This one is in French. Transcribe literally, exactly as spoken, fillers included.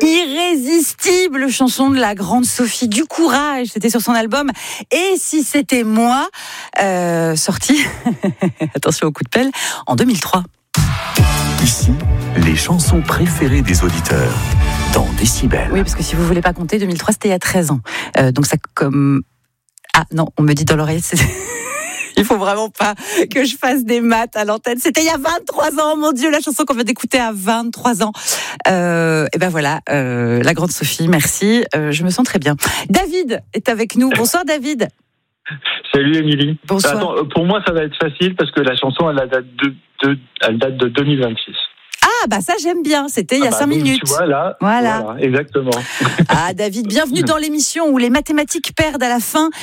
Irrésistible chanson de la grande Sophie, du courage, c'était sur son album Et si c'était moi, euh, sorti, attention au coup de pelle, en deux mille trois. Ici, les chansons préférées des auditeurs dans Décibel. Oui, parce que si vous voulez pas compter, deux mille trois c'était il y a treize ans. Euh, donc ça comme... Ah non, on me dit dans l'oreille, c'est... Il faut vraiment pas que je fasse des maths à l'antenne. C'était il y a vingt-trois ans, mon Dieu, la chanson qu'on vient d'écouter à vingt-trois ans. Euh, et ben voilà, euh, la grande Sophie, merci. Euh, je me sens très bien. David est avec nous. Bonsoir David. Salut Émilie. Bonsoir. Attends, pour moi ça va être facile parce que la chanson elle date de, de, elle date de deux mille vingt-six. Ah bah ça j'aime bien, c'était il y a ah bah, cinq donc, minutes. Tu vois là, voilà. voilà, exactement. Ah David, bienvenue dans l'émission où les mathématiques perdent à la fin.